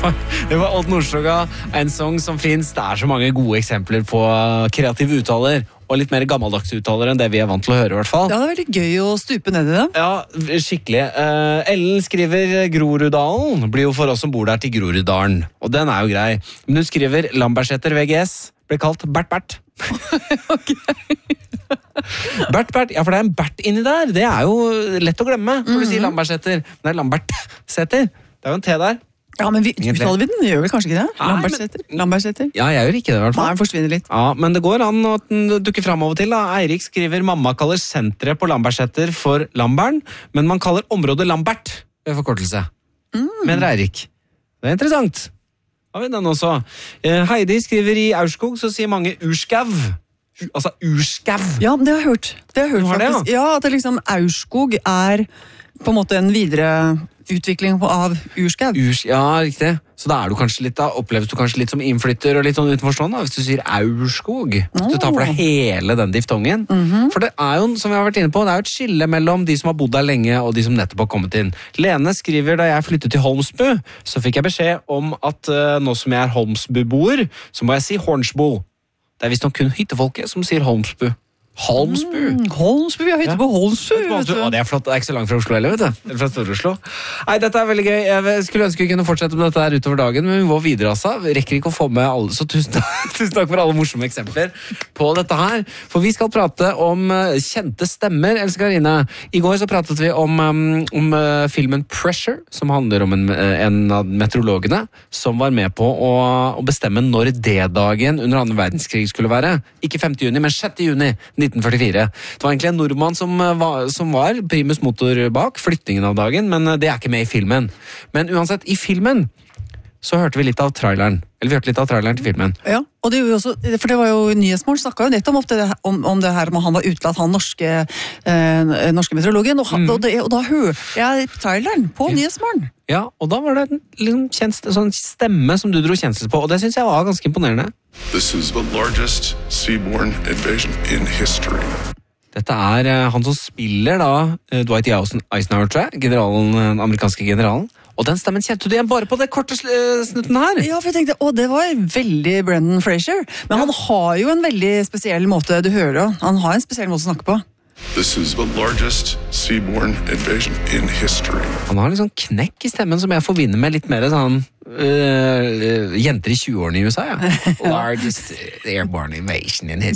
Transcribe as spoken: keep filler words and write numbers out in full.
var, det var Odd Nordstoga, en sang som finnes. Det er så mange gode eksempler på kreative uttaler, og litt mer gammeldagse uttaler enn det vi er vant til å høre i hvert fall. Ja, det er veldig gøy å stupe ned i det. Ja, skikkelig. Uh, Ellen skriver Groruddalen, blir jo for oss som bor der til Groruddalen, og den er jo grei. Men hun skriver Lambertseter V G S, ble kalt Bert-Bert. Ok. Bert-Bert, ja, for det er en Bert inni der. Det er jo lett å glemme når du sier Lambertseter. Men det er Lambertseter. Det er jo en T der. Ja, men vi uttaler vi den, gjør vel kanskje ikke det? Nei, Lambertseter. men- Lambertseter. Ja, jeg gjør ikke det i hvert Nei, fall. den forsvinner litt. Ja, men det går an at den dukker fram av og til. Da. Eirik skriver mamma kaller senteret på Lambertseter for Lambern, men man kaller området Lambert ved forkortelse. Mener Eirik. Det er interessant. Har vi den også. Eh, Heidi skriver i Aurskog, så sier mange urskav. U- Altså urskav. Ja, det har jeg hørt. Det har jeg hørt Du har det, faktisk. Ja, at det liksom Aurskog er på en måte en videre utvikling på- av urskau. Urs, ja, riktig. Så da er du kanskje litt da, oppleves du kanskje litt som innflytter og litt sånn utenforstående, da, hvis du sier Aurskog. Hvis du tar for deg hele den diftongen. For det er jo, som vi har vært inne på, det er jo et skille mellom de som har bodd der lenge og de som nettopp har kommet inn. Lene skriver, da jeg flyttet til Holmsbu, så fikk jeg beskjed om at uh, nå som jeg er Holmsbu-boer, så må jeg si Hornsbo. Det er visst nok kun hyttefolket som sier Holmsbu. Holmsbu. Mm, Holmsbu, vi har hytte Ja. på Holmsbu. vet du. Å, det er flott, det er ikke så langt fra Oslo heller, vet du. Eller fra Stor-Oslo. Nei, dette er veldig gøy. Jeg skulle ønske vi kunne fortsette med dette her utover dagen, men vi må videre, altså. Vi rekker ikke å få med alle, så tusen takk, tusen takk for alle morsomme eksempler på dette her. For vi skal prate om uh, kjente stemmer, Else Karine. I går så pratet vi om, um, om uh, filmen Pressure, som handler om en, uh, en av meteorologene som var med på å, å bestemme når D-dagen under andre verdenskrig skulle være. Ikke femte juni, men sjette juni nitten førtifire. Det var egentlig en nordmann som var, som var primus motor bak flyttingen av dagen, men det er ikke med i filmen. Men uansett, i filmen så hørte vi litt av traileren. Eller vi hørte litt av traileren til filmen. Ja, og det, gjorde vi også, for det var jo Nyhetsmorgen snakket jo nettopp om det, om, om det her om han var utelatt, han norske, eh, norske meteorologen, og, han, og, det, og da hørte jeg traileren på Nyhetsmorgen. Ja, og da var det en liksom, kjent, sånn stemme som du dro kjensel på, og det synes jeg var ganske imponerende. This is the largest seaborne invasion in history. Dette er eh, han som spiller da eh, Dwight D. Eisenhower, tror jeg, generalen, den amerikanske generalen. Og den stemmen kjente du igjen bare på det korte sl- eh, snutten her. Ja, for jeg tenkte, å, det var veldig Brendan Fraser. Men han har jo en veldig spesiell måte, du hører jo, han har en spesiell måte å snakke på. This is the largest seaborne invasion in history. Han har litt sånn knekk i stemmen som jeg forbinder med litt mer sånn øh, jenter i tjueårene i U S A, ja. Largest airborne invasion in history.